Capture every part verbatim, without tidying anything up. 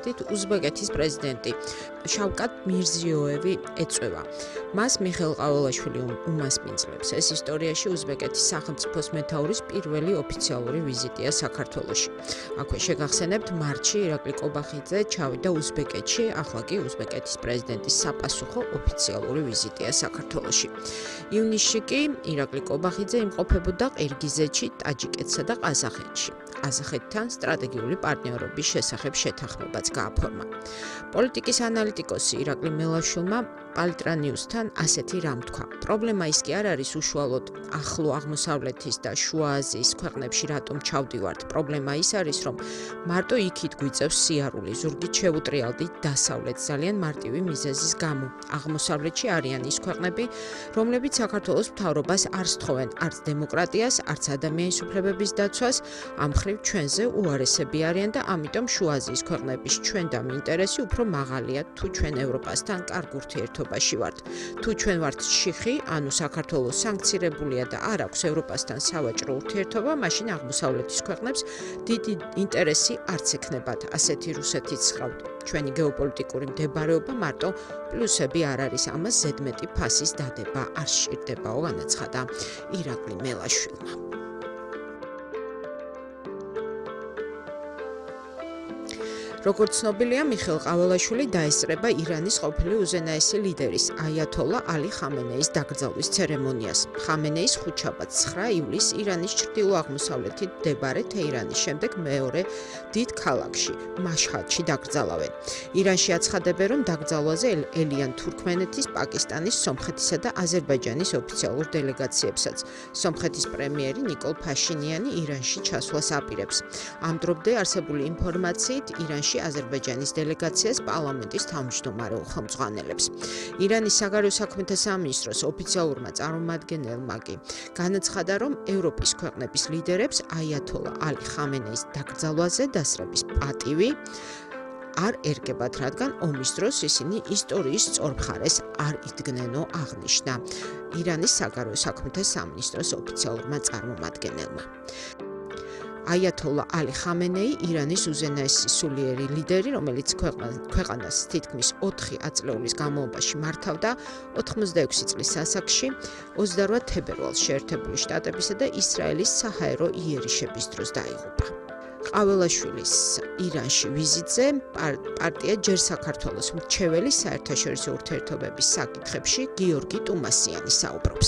ფაქტით უზბეკეთის პრეზიდენტი შავკატ მირზიოევი ეწვევა. მას მიხეილ ყაველაშვილი უმასპინძლებს. ეს ისტორიაში უზბეკეთის სახელმწიფოს მეთაურის პირველი ოფიციალური ვიზიტია საქართველოში. აქვე შეგახსენებთ, მარტში ირაკლი კობახიძე ჩავიდა უზბეკეთში, ახლა კი უზბეკეთის პრეზიდენტის საპასუხო ოფიციალური ვიზიტია საქართველოში. ივნისში კი ირაკლი კობახიძე იმყოფებოდა ყირგიზეთში, ტაჯიკეთსა და ყაზახეთში. ყაზახეთთან სტრატეგიული პარტნიორობის შესახებ შეთანხმებაც გააფორმა. პოლიტიკის ანალიტიკოსი ირაკლი მელაშვილმა პალტრა ნიუსთან ასეთი რამ თქვა. პრობლემა ის კი არ არის უშუალოდ ახლო აღმოსავლეთის და შუა აზიის ქვეყნებში რატომ ჩავდივართ. პრობლემა ის არის, რომ მარტო იქით გვიწევს სიარული, ზურგით შევუტრიალდით დასავლეთს ძალიან მარტივი მიზეზის გამო. აღმოსავლეთში არიან ის ქვეყნები, რომლებიც საქართველოს მთავრობას არ სთხოვენ არც დემოკრატიას, არც ადამიანის უფლებების დაცვას, ამ მხრივ ჩვენზე უარესები არიან და ამიტომ შუა აზიის ქვეყნების ჩვენდამ ინტერესი უფრო მაღალია თუ ჩვენ ევროპასთან კარგ ურთიერთობაში ვართ. თუ ჩვენ ვართ შიხი, ანუ საქართველოს სანქცირებულია და არ აქვს ევროპასთან სავაჭრო ურთიერთობა, მაშინ აღმოსავლეთის ქვეყნებს დიდი ინტერესი არც ექნებათ. ასეთი რუსეთიც ხავთ. ჩვენი გეოპოლიტიკური მდებარეობა მარტო პლუსები არ არის, ამას ზედმეტი ფასის დადება არ სჭირდებაო, განაცხადა ირაკლი მელაშვილმა. როგორც ცნობილია, მიხეილ ყაველაშვილი დაესწრება ირანის ყოფილი უზენაესი ლიდერის აიათოლა ალი ხამენეის დაკრძალვის ცერემონიას. ხამენეის ხუთშაბათ ცხრა ივლისს ირანის ჩრდილო-აღმოსავლეთით მდებარე თეირანის შემდეგ მეორე დიდ ქალაქში, მაშჰადში დაკრძალავენ. ირანში აცხადებენ, რომ დაკრძალვაზე ელიან თურქმენეთის, პაკისტანის, სომხეთისა და აზერბაიჯანის ოფიციალურ დელეგაციებსაც. სომხეთის პრემიერი ნიკოლ ფაშინიანი ირანში ჩასვლას აპირებს. ამ დრომდე არსებული ინფორმაციით ირანში აზერბაიჯანის დელეგაციას პარლამენტის თავმჯდომარე უხელმძღვანელებს. ირანის საგარეო საქმეთა სამინისტროს ოფიციალურმა წარმომადგენელმა კი განაცხადა, რომ ევროპის ქვეყნების ლიდერებს აიათოლა ალი ხამენეის დაკრძალვაზე დასწრების პატივი არ ერგებათ, რადგან ომის დროს ისინი ისტორიის სწორ მხარეს არ იდგნენო, აღნიშნა ირანის საგარეო საქმეთა სამინისტროს ოფიციალურმა წარმომადგენელმა. აიათოლა ალი ხამენეი ირანის უზენაესი სულიერი ლიდერი, რომელიც ქვეყანას თითქმის ოთხი ათწლეულის განმავლობაში მართავდა, ოცდაექვსი წლის ასაკში ოცდაორ თებერვალს შეერთებული შტატებისა და ისრაელის საჰაერო იერიშების დროს დაიღუპა. ყაველაშვილის ირანში ვიზიტზე პარტია ჯერ საქართველოს მრჩეველი საერთაშორისო ურთიერთობების საკითხებში გიორგი ტუმასიანი საუბრობს.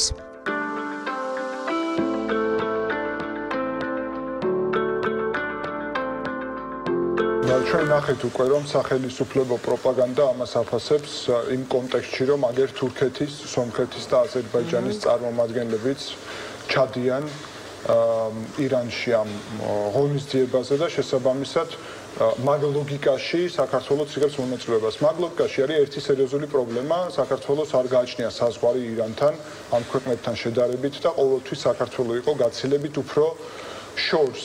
ჩვენ ნახეთ უკვე, რომ სახელმწიფო პროპაგანდა ამას აფასებს იმ კონტექსტში, რომ აგერ თურქეთის, სომხეთის და აზერბაიჯანის წარმომადგენლებიც ჩადიან ირანში ამ ღონისძიებაზე და შესაბამისად მაგ ლოგიკაში საქართველოს იღებს მონაწილეობას. მაგ ლოგიკაში არის ერთი სერიოზული პრობლემა, საქართველოს არ გააჩნია საზღვარი ირანთან, ამ ქვეყნებთან შედარებით და ყოველთვის საქართველო იყო გაცილებით უფრო შორს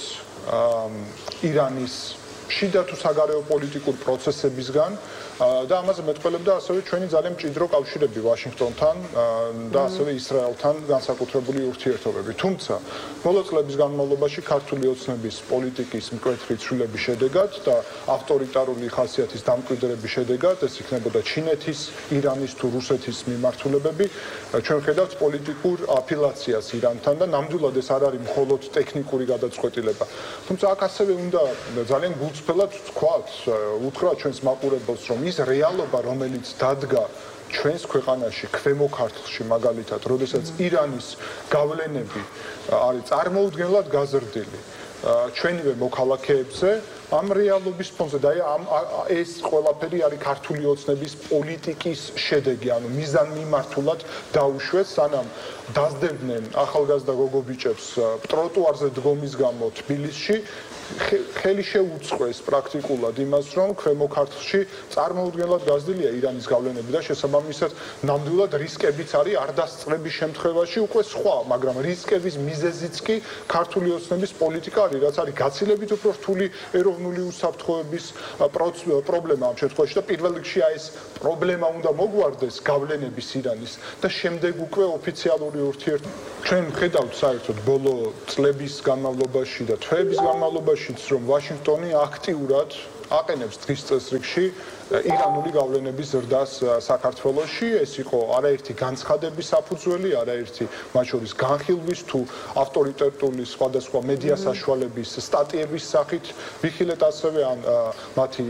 ირანის შიდა თუ საგარეო პოლიტიკურ პროცესებისგან და ამაზე მეტყველებდა ასევე ჩვენი ძალიან მჭიდრო კავშირები ვაშინგტონთან და ასევე ისრაელთან განსაკუთრებული ურთიერთობები. თუმცა ბოლო წლების განმავლობაში ქართული ოცნების პოლიტიკის მკვეთრი ცვლილების შედეგად და ავტორიტარული ხასიათის დამკვიდრების შედეგად, ეს იქნებოდა ჩინეთის, ირანის თუ რუსეთის მიმართულებები, ჩვენ ვხედავთ პოლიტიკურ აფილაციას ირანთან და ნამდვილად ეს არ არის მხოლოდ ტექნიკური გადაწყვეტილება. თუმცა აქ ასევე უნდა ძალიან გულწრფელად ვთქვათ, უთხრათ ჩვენს მაყურებელს, რომ ის რეალობა, რომელიც დადგა ჩვენს ქვეყანაში, ქვემო ქართლში მაგალითად, როდესაც ირანის გავლენები არის წარმოუდგენლად გაზრდილი ჩვენივე მოქალაქეებზე, ამ რეალობის ფონზე და ამ ეს ყველაფერი არის ქართული ოცნების პოლიტიკის შედეგი, ანუ მიზანმიმართულად დაუშვეს, სანამ დაძდებდნენ ახალგაზრდა გოგობიჭებს ტროტუარზე დგომის გამო თბილისში, ხელი შეუწყეს პრაქტიკულად იმას, რომ ქვემო ქართლში წარმოუდგენლად გაზრდილია ირანის გავლენები და შესაბამისად ნამდვილად რისკებიც არის არ დასწრების შემთხვევაში უკვე სხვა, მაგრამ რისკების მიზეზიც კი ქართული ოცნების პოლიტიკა არის, რაც არის გაცილებით უფრო რთული ეროვნული უსაფრთხოების პრობლემა ამ შემთხვევაში და პირველ რიგში ეს პრობლემა უნდა მოგვარდეს გავლენების ირანის და შემდეგ უკვე ოფიციალური ურთიერთობა. ჩვენ ვხედავთ საერთოდ ბოლო წლების განმავლობაში და თვეების განმავლობაშიც, რომ ვაშინგტონი აქტიურად აყენებს დღის წესრიგში ირანული გავლენების ზრდას საქართველოში. ეს იყო არაერთი განცხადების საფუძველი, არაერთი მათ შორის განხილვის თუ ავტორიტეტული სხვადასხვა მედია საშუალების სტატიების სახით ვიხილეთ ასევე ან მათი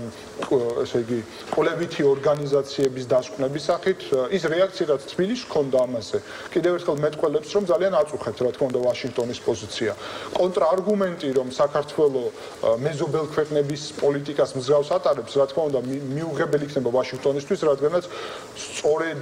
ესე იგი კოლექტივითი ორგანიზაციების დასკვნების სახით ის რეაქცია რაც თბილისში ჰქონდა ამაზე კიდევ ერთხელ მეტყველებს რომ ძალიან აწუხებთ რა თქმა უნდა ვაშინგტონის პოზიცია კონტრარგუმენტი რომ საქართველოს მეზობელ ქვეყნების პოლიტიკას მსგავს ატარებს რა თქმა უნდა მიუღებელი იქნება ვაშინგტონისთვის რადგანაც სწორედ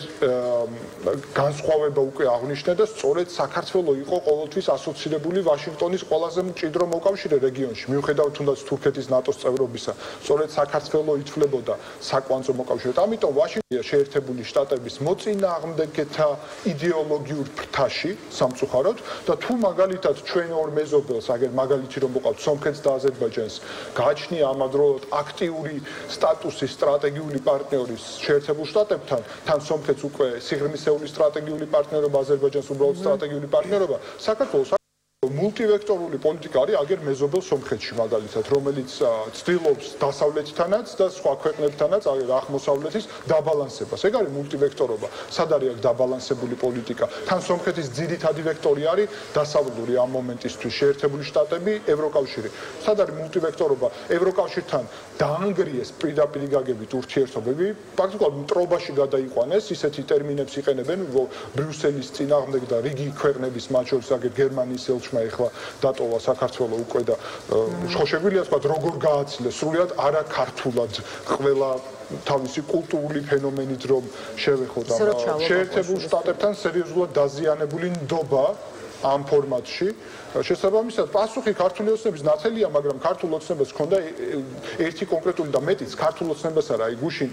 განსხვავება უკვე აღნიშნა და სწორედ საქართველოს იყო ყოველთვის ასოცირებული ვაშინგტონის ყველაზე მჭიდრო მოკავშირე რეგიონში მიუხედავად თუნდაც თურქეთის ნატოს წევრობისა სწორედ საქართველოს ითვლებოდა საკვანძო მოკავშირედ ამიტომ ვაშინგტონია შეერთებული შტატების მოწინააღმდეგეთა იდეოლოგიურ ფრთაში სამწუხაროდ და თუ მაგალითად ჩვენ ორ მეზობელს აგერ მაგალითი რომ მოყავთ სომხეთს და აზერბაიჯანს გააჩნია ამავდროულად აქტიური სტატუსი სტრატეგიული პარტნიორის შეერთებულ შტატებთან თან სომხეთს უკვე სიღრმისეული სტრატეგიული პარტნიორობა აზერბაიჯანს უბრალოდ სტრატეგიული პარტნიორობა საქართველოს მულტივექტორული პოლიტიკა არის აგერ მეზობელ სომხეთში მაგალითად რომელიც ცდილობს დასავლეთთანაც და სხვა ქვეყნებთანაც აგერ აღმოსავლეთის დაბალანსებას ეგ არის მულტივექტორობა სად არის აქ დაბალანსებული პოლიტიკა თან სომხეთის ძირითადი ვექტორი არის დასავლური ამ მომენტისთვის შეერთებული შტატები ევროკავშირი სად არის მულტივექტორობა ევროკავშირთან დაანგრიეს პირდაპირ გაგებით ურთიერთობები პრაქტიკულად მტრობაში გადაიყვანეს ისეთი ტერმინებს იყენებენ ბრიუსელის წინააღმდეგ და რიგი ქვეყნების მათ შორის აგერ გერმანიის ელჩი ეხლა დატოვა საქართველოს უკვე და შეგვიძლია თქვა როგორ გააცილეს სრულად არა ქართულად ყველა თავისი კულტურული ფენომენით რომ შევეხოთ ამ შეერთებულ შტატებთან სერიოზულად დაზიანებული ნდობა ამ ფორმატში შესაბამისად პასუხი ქართული ოცნების ნათელია მაგრამ ქართულ ოცნებას ჰქონდა ერთი კონკრეტული და მეტიც ქართულ ოცნებას არა აი გუშინ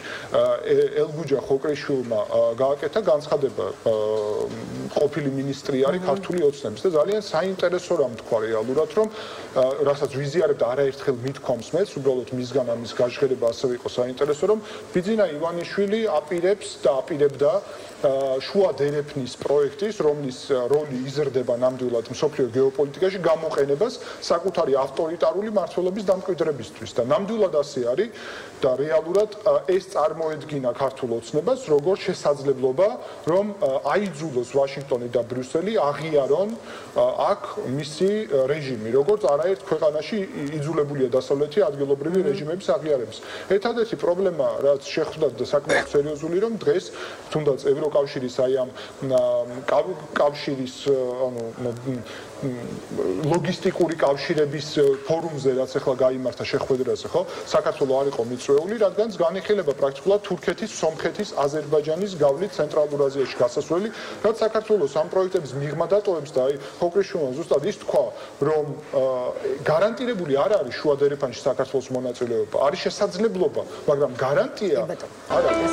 ელგუჯა ხოკრეშვილმა გააკეთა განცხადება ყოფილი მინისტრი არის ქართული ოცნების და ძალიან საინტერესო რამ თქვა რეალურად რომ რასაც ვიზიარებ და არაერთხელ მithქვამს მეც უბრალოდ მისგან ამის გაჟღერება ასევე იყო საინტერესო რომ ბიძინა ივანიშვილი აპირებს და აპირებდა შუა დერეფნის პროექტის რომლის როლი იზრდება ნამდვილად მსოფლიო გეოპოლიტიკაში გამოყენებას საკუთარი ავტორიტარული მმართველობის დამკვიდრებისთვის და ნამდვილად ასე არის და რეალურად ეს წარმოედგინა ქართულ ოცნებას როგორც შესაძლებლობა რომ აიძულოს ვაშინგტონი და ბრიუსელი აღიარონ აქ მისი რეჟიმი როგორც არაერთ ქვეყანაში იძულებულია დასავლეთი ადგილობრივი რეჟიმების აღიარების ერთადერთი პრობლემა რაც შეხვდათ და საკმაოდ სერიოზული რომ დღეს თუნდაც ევროკავშირის აი ამ კავშირის ანუ ლოგისტიკური კავშირების ფორუმზე რაც ახლა გაიმართა შეხვედრაზე ხო საქართველოს არ იყო მიწვეული რადგან განიხილება პრაქტიკულად თურქეთის, სომხეთის, აზერბაიჯანის გავლით ცენტრალურ აზიაში გასასვლელი რაც საქართველოს ამ პროექტების მიღმა დატოვებს და აი ხოკრეშვილმა ზუსტად ის თქვა რომ გარანტირებული არ არის შუა დერეფანში საქართველოს მონაწილეობა არის შესაძლებლობა მაგრამ გარანტია არ არის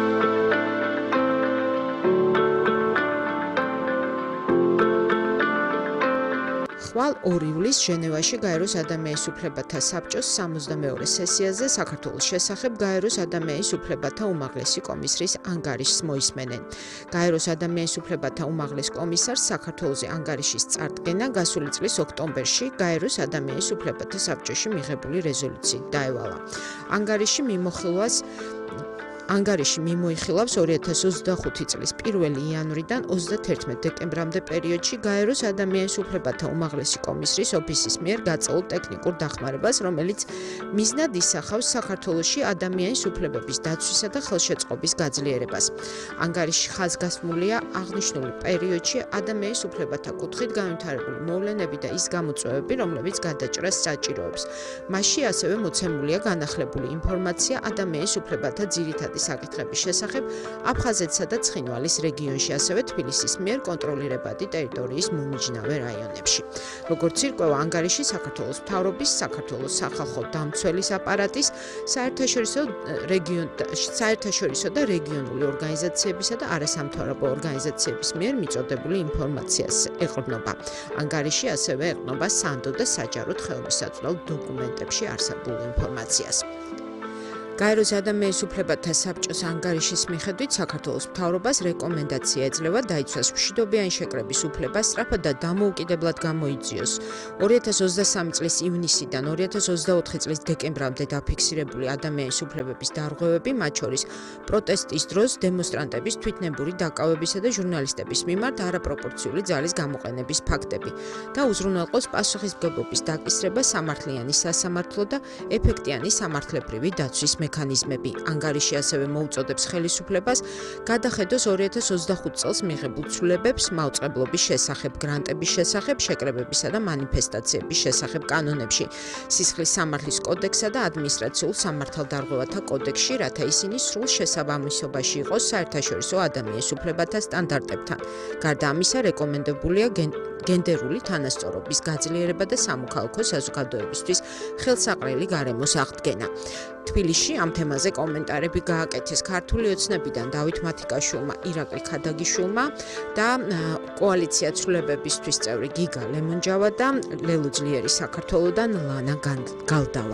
ხვალ ორი ივლისს ჟენევაში გაეროს ადამიანის უფლებათა საბჭოს სამოცდამეორე სესიაზე საქართველოს შესახებ გაეროს ადამიანის უფლებათა უმაღლესი კომისრის ანგარიშს მოისმენენ. გაეროს ადამიანის უფლებათა უმაღლეს კომისარს საქართველოს ანგარიშის წარდგენა გასული წლის ოქტომბერში გაეროს ადამიანის უფლებათა საბჭოში მიღებული რეზოლუციით დაევალა. ანგარიში მიმოხილვას ანგარიში მიმოიხილავს ორი ათას ოცდახუთი წლის პირველი იანვრიდან ოცდათერთმეტ დეკემბრამდე პერიოდში გაეროს ადამიანის უფლებათა უმაღლესი კომისრის ოფისის მიერ გაწეულ ტექნიკურ დახმარებას, რომელიც მიზნად ისახავს საქართველოში ადამიანის უფლებების დაცვისა და ხელშეწყობის გაძლიერებას. ანგარიში ხაზგასმულია აღნიშნული პერიოდში ადამიანის უფლებათა კუთხით განვითარებული მოვლენები და ის გამოწვევები, რომლებიც გადაჭრას საჭიროებს. მასში ასევე მოცემულია განახლებული ინფორმაცია ადამიანის უფლებათა ძირითადი საკითხების შესახებ აფხაზეთსა და ცხინვალის რეგიონში, ასევე თბილისის მიერ კონტროლირებადი ტერიტორიის მომიჯნავე რაიონებში. როგორც ირკვევა ანგარიში საქართველოს მთავრობის, საქართველოს სახალხო დამცველის აპარატის, საერთაშორისო საერთაშორისო და რეგიონული ორგანიზაციებისა და არასამთავრობო ორგანიზაციების მიერ მიწოდებული ინფორმაციას ეყრდნობა. ანგარიში ასევე ეყრდნობა სანდო და საჯაროდ ხეობისაცვლელ დოკუმენტებში არსებულ ინფორმაციას. გაეროს ადამიანის უფლებათა საბჭოს ანგარიშის მიხედვით საქართველოს მთავრობას რეკომენდაცია ეძლევა დაიცვას მშვიდობიანი შეკრების უფლება სწრაფად და დამოუკიდებლად გამოიძიოს. ორი ათას ოცდასამი წლის ივნისიდან ორი ათას ოცდაოთხი წლის დეკემბრამდე დაფიქსირებული ადამიანის უფლებების დარღვევები, მათ შორის პროტესტის დროს დემონსტრანტების თვითნებური დაკავებისა და ჟურნალისტების მიმართ არაპროპორციული ძალის გამოყენების ფაქტები და უზრუნველყოს პასუხისმგებლობის დაკისრება, სამართლიანი სასამართლო და ეფექტიანი სამართლებრივი დაცვის მექანიზმები. ანგარიში ასევე მოუწოდებს ხელისუფლებას გადახედოს ორი ათას ოცდახუთი წელს მიღებულ ცვლილებებს მაუწყებლობის შესახებ, გრანტების შესახებ, შეკრებებისა და მანიფესტაციების შესახებ კანონებში, სისხლის სამართლის კოდექსსა და ადმინისტრაციულ სამართალდარღვევათა კოდექსში, რათა ისინი სრულ შესაბამისობაში იყოს საერთაშორისო ადამიანის უფლებათა სტანდარტებთან. გარდა ამისა, რეკომენდებულია გენდერული თანასწორობის გაძლიერება და სამოქალაქო საზოგადოებისთვის ხელსაყრელი გარემოს აღდგენა. თბილისში ამ თემაზე კომენტარები გააკეთეს ქართული ოცნებიდან დავით მათიკაშვილმა, ირაკლი ქადაგიშვილმა და კოალიცია ცვლილებებისთვის წევრი გიგა ლემონჯავა და ლელო ძლიერი საქართველოდან ლანა გალდავა.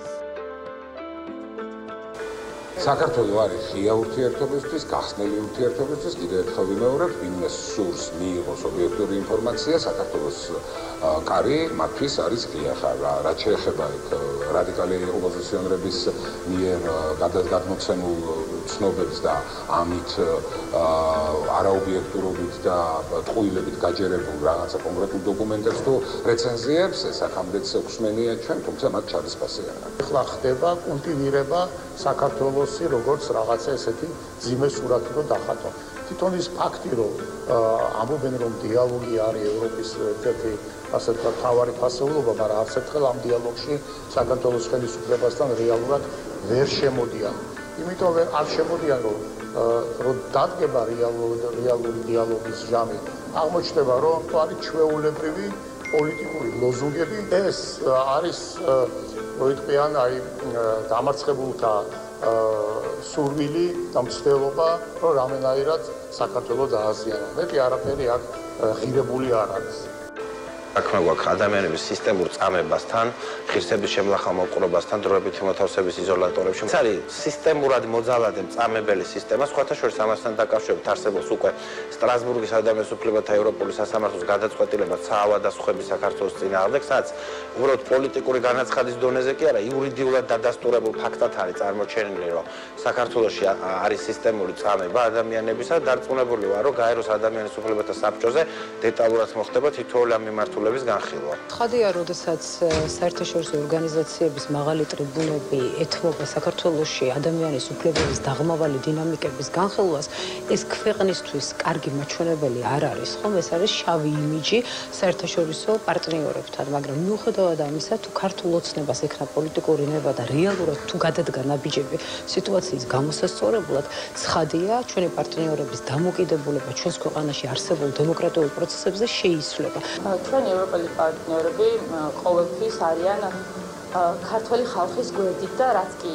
საქართველო არის ღია ურთიერთობისთვის, გახსნილი ურთიერთობისთვის, კიდევ ერთხელ ვიმეორებ, ვინმე სურს მიიღოს ობიექტური ინფორმაცია, საქართველოს კარი მათთვის არის ღია. რაც შეეხება რადიკალი ოპოზიციონერების მიერ გადმოცემულ ცნობებს და ამით არაობიექტურობით და ტყუილებით გაჯერებულ რაღაცა კონკრეტულ დოკუმენტებს თუ რეცენზიებს, ეს აქამდეც გვსმენია ჩვენ, თუმცა მათ ჩარისფასი არ აქვს. ახლა ხდება კულტივირება საქართველოს როგორც რაღაცა ესეთი ძიმე სურათი რო დახატო. თვითონ ის ფაქტი რომ ამბობენ რომ დიალოგი არის ევროპის ერთ-ერთი ასე ვთქვათ მთავარი ფასეულობა, მაგრამ არც ერთხელ ამ დიალოგში საქართველოს ხელისუფლებასთან რეალურად ვერ შემოდიან. იმიტომ ვერ არ შემოდიან რომ რომ დადგება რეალური დიალოგის ჟამი. აღმოჩნდება რომ არის ჩვეულებრივი პოლიტიკური ლოზუნგები. ეს არის მოიტყვიან აი დამარცხებულთა სურვილი და მცდელობა, რომ რამენაირად საქართველოს დააზიანონ. მეტი არაფერი აქ ღირებული არ არის. საქმე გვაქვს ადამიანების სისტემურ წამებასთან, ღირსების შემლახამოყრობასთან, დროებითი მოთავსების იზოლატორებში. ეს არის სისტემურად მოძალადე მწამებელი სისტემა, სხვათა შორის ამასთან დაკავშირებით არსებობს უკვე სტრასბურგის ადამიანის უფლებათა ევროპული სასამართლოს გადაწყვეტილება საავადმყოფო საქართველოს წინააღმდეგ, სადაც უბრალოდ პოლიტიკური განაცხადის დონეზე კი არა, იურიდიულად დადასტურებულ ფაქტად არის წარმოჩენილი, რომ საქართველოში არის სისტემური წამება ადამიანებისა და დარწმუნებული ვარ, რომ გაეროს ადამიანის უფლებათა საბჭოზე დეტალურად მოხდება თითოეული ამ მიმართულების განხილვა. ხადია, როდესაც საერთაშორისო ორგანიზაციების მაღალი ტრიბუნები ეთმობა საქართველოში ადამიანის უფლებების დაღმავალი დინამიკების განხილვას, ეს ქვეყნისთვის კარგი მაჩვენებელი არ არის, ხომ? ეს არის შავი იმიჯი საერთაშორისო პარტნიორებთან, მაგრამ მიუხედავად ამისა, თუ ქართულ ოცნებას ექნა პოლიტიკური ნება და რეალურად თუ გადადგა ნაბიჯები სიტუაციის გამოსასწორებლად, ცხადია, ჩვენი პარტნიორების დამოკიდებულება ჩვენს ქვეყანაში არსებულ დემოკრატიულ პროცესებზე შეიცვლება. ჩვენი ევროპელი პარტნიორები ყოველთვის არიან ქართველი ხალხის გვერდით და რაც კი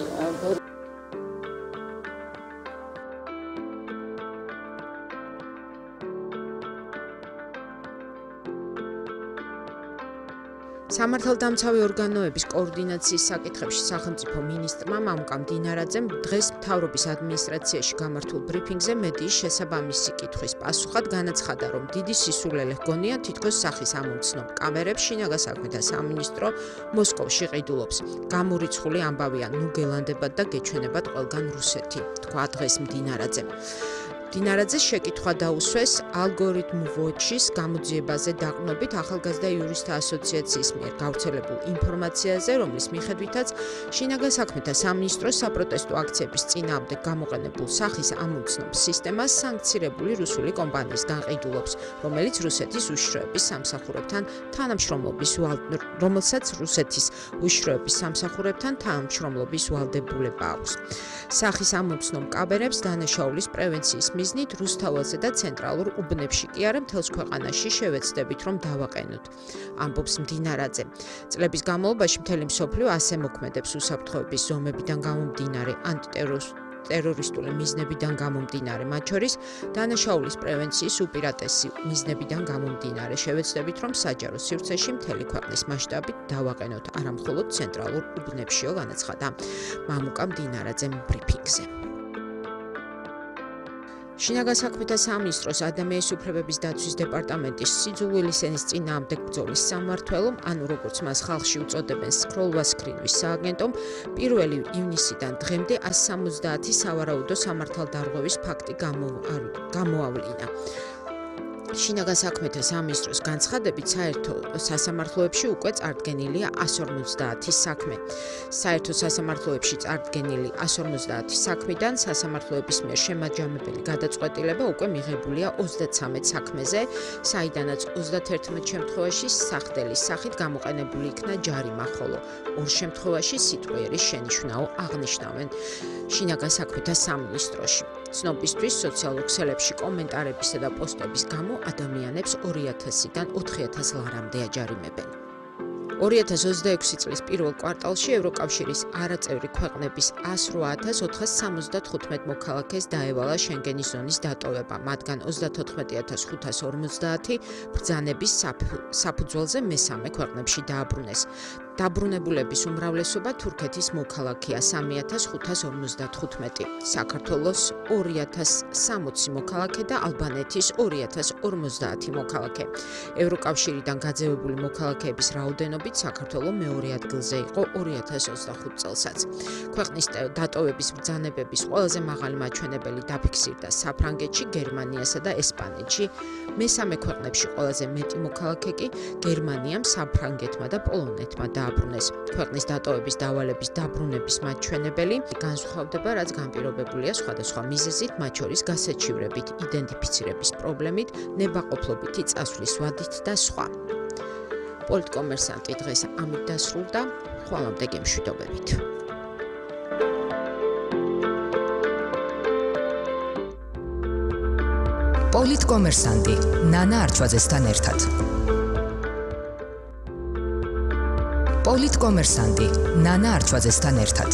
სამართალდამცავი ორგანოების კოორდინაციის საკითხებში სახელმწიფო მინისტრმა მამუკამ დინარაძემ დღეს მთავრობის ადმინისტრაციაში გამართულ ბრიფინგზე მედიის შესაბამისი კითხვის პასუხად განაცხადა, რომ დიდი სისულელე ჰგონია თითქოს სახის ამომცნო კამერებს შინაგან საქმეთა სამინისტრო მოსკოვში ყიდულობს. გამორიცხული ამბავია, ნუ გელანდებათ და გეჩვენებათ ყველგან რუსეთი, თქვა დღეს დინარაძემ. დინარაძეს შეკითხვა დაუსვეს ალგორითმ ვოჩის გამოძიებაზე დაყრდნობით ახალგაზრდა იურისტთა ასოციაციის მიერ გავრცელებულ ინფორმაციაზე, რომლის მიხედვითაც შინაგან საქმეთა სამინისტროს საპროტესტო აქციების წინააღმდეგ გამოყენებულ სახის ამომცნობის სისტემას სანქცირებული რუსული კომპანიის განყიდულობს, რომელიც რუსეთის უშიშროების სამსახურებთან თანამშრომლობის რომელსაც რუსეთის უშიშროების სამსახურებთან თანამშრომლობის ვალდებულება აქვს. სახის ამომცნო მკაბერებს დანაშაულის პრევენციის მიზნით რუსთაველზე და ცენტრალურ უბნებში კი არა მთელს ქვეყანაში შევეცდებით რომ დავაყენოთ, ამბობს დინარაძე. წლების განმავლობაში მთელი მსოფლიო ასე მოქმედებს უსაფრთხოების ზომებიდან გამომდინარე ანტიტერორისტულ ტერორისტული მიზნებიდან გამომდინარე, მათ შორის დანაშაულის პრევენციის უპირატესი მიზნებიდან გამომდინარე. შევეცდებით, რომ საჯარო სივრცეში მთელი ქვეყნის მასშტაბით დავაყენოთ არა მხოლოდ ცენტრალურ უბნებშიო, განაცხადა მამუკა მდინარაძემ ბრიფინგზე. შინაგან საქმეთა სამინისტროს ადამიანის უფლებების დაცვის დეპარტამენტის სიძულვილის ენის წინააღმდეგ ბრძოლის სამმართველომ, ანუ როგორც მას ხალხში უწოდებენ სქროლვასქრინვის სააგენტომ, პირველი ივნისიდან დღემდე ასი სამოცდაათი სავარაუდო სამართალდარღვევის ფაქტი გამოავლინა. შინაგან საქმეთა სამინისტროს განცხადებით, საერთო სასამართლოებში უკვე წარდგენილია ასი ორმოცდაათი საქმე. საერთო სასამართლოებში წარდგენილი ასი ორმოცდაათი საქმიდან სასამართლოების მიერ შემაჯამებელი გადაწყვეტილება უკვე მიღებულია ოცდაცამეტ საქმეზე, საიდანაც ოცდაათერთმეტ შემთხვევაში სახდელის სახით გამოყენებული იქნა ჯარიმა, ხოლო ორ შემთხვევაში სიტყვიერი შენიშვნაო აღნიშნავენ შინაგან საქმეთა სამინისტროში. ცნობისთვის სოციალურ ქსელებში კომენტარებისა და პოსტების გამო ადამიანებს ორი ათასიდან ოთხი ათას ლარამდე აჯარიმებენ. ორი ათას ოცდაექვსი წლის პირველ კვარტალში ევროკავშირის არაწევრი ქვეყნების ას რვა ათას ოთხას სამოცდათხუთმეტ მოქალაქეს დაევალა შენგენის ზონის დატოვება, მათგან ოცდათოთხმეტი ათას ხუთას ორმოცდაათი ბრძანების საფუძველზე მესამე ქვეყნებში დააბრუნეს. დაბრუნებულების უმრავლესობა თურქეთის მოქალაქეა სამი ათას ხუთას ორმოცდათხუთმეტი, საქართველოს ორი ათას სამოცი მოქალაქე და ალბანეთის ორი ათას ორმოცდაათი მოქალაქე. ევროკავშირიდან გაძევებული მოქალაქეების რაოდენობით საქართველო მეორე ადგილზე იყო ორი ათას ოცდახუთ წელსაც. ქვეყნის დატოვების ბრძანებების ყველაზე მაღალი მაჩვენებელი დაფიქსირდა საფრანგეთში, გერმანიასა და ესპანეთში. მესამე ქვეყნებში ყველაზე მეტი მოქალაქე კი გერმანიამ, საფრანგეთმა და პოლონეთმა დააბრუნეს. ქვეყნის დატოვების დავალების დაბრუნების მაჩვენებელი განსხვავდება, რაც განპირობებულია სხვადასხვა მიზეზით, მათ შორის გასაჩივრებით, იდენტიფიცირების პრობლემით, ნებაყოფლობითი წასვლის ვადით და სხვა. პოლიტკომერსანტი დღეს ამით დასრულდა, ხვალამდე გემშვიდობებით. პოლიტკომერსანტი ნანა არჩვაძესთან ერთად. პოლიტკომერსანტი ნანა არჩვაძესთან ერთად.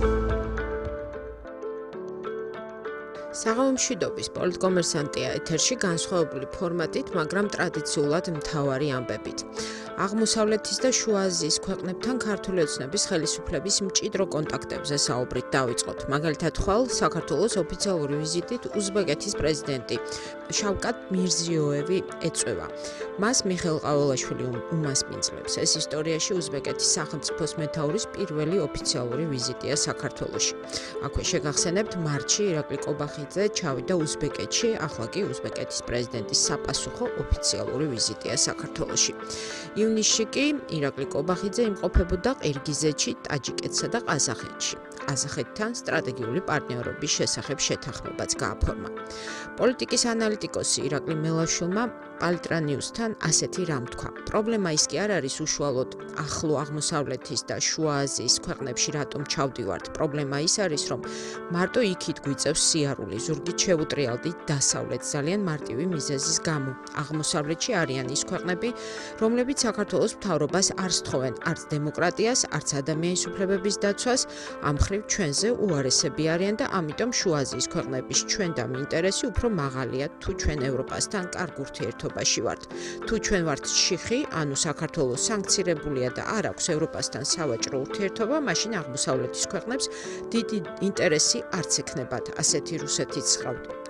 საღამო მშვიდობის, პოლიტკომერსანტია ეთერში განსხვავებული ფორმატით, მაგრამ ტრადიციულად მთავარი ამბებით. აღმოსავლეთის და შუა აზიის ქვეყნებთან ქართული ოცნების ხელისუფლების მჭიდრო კონტაქტებზე საუბრით დავიწყოთ. მაგალითად, ხვალ საქართველოს ოფიციალური ვიზიტით უზბეკეთის პრეზიდენტი შავკატ მირზიოევი ეწვევა. მას მიხეილ ყაველაშვილი უმასპინძლებს. ეს ისტორიაში უზბეკეთის სახელმწიფოს მეთაურის პირველი ოფიციალური ვიზიტია საქართველოში. აქვე შეგახსენებთ, მარტში ირაკლი კობახიძე ჩავიდა უზბეკეთში, ახლა კი უზბეკეთის პრეზიდენტის საპასუხო ოფიციალური ვიზიტია საქართველოში. ივნისში კი ირაკლი კობახიძე იმყოფებოდა ყირგიზეთში, ტაჯიკეთსა და ყაზახეთში. ყაზახეთთან სტრატეგიული პარტნიორობის შესახებ შეთანხმებაც გააფორმა. პოლიტიკის ანალიტიკოსი ირაკლი მელაშვილმა პალიტრანიუსთან ასეთი რამ თქვა. პრობლემა ის კი არ არის უშუალოდ ახლო აღმოსავლეთის და შუა აზიის ქვეყნებში რატომ ჩავდივართ. პრობლემა ის არის, რომ მარტო იქით გვიწევს სიარული, ზურგით შევუტრიალდით დასავლეთს ძალიან მარტივი მიზეზის გამო. აღმოსავლეთში არიან ის ქვეყნები, რომლებიც საქართველოს მთავრობას არ სთხოვენ არც დემოკრატიას, არც ადამიანის უფლებების დაცვას, ამ მხრივ ჩვენზე უარესები არიან და ამიტომ შუა აზიის ქვეყნების ჩვენ და ინტერესი უფრო მაღალია, თუ ჩვენ ევროპასთან კარგ ურთიერთობაში ვართ. თუ ჩვენ ვართ შიხი, ანუ საქართველოს სანქცირებულია და არ აქვს ევროპასთან სავაჭრო ურთიერთობა, მაშინ აღმოსავლეთის ქვეყნებს დიდი ინტერესი არც ექნებათ, ასეთი რუსეთიც ხავთ.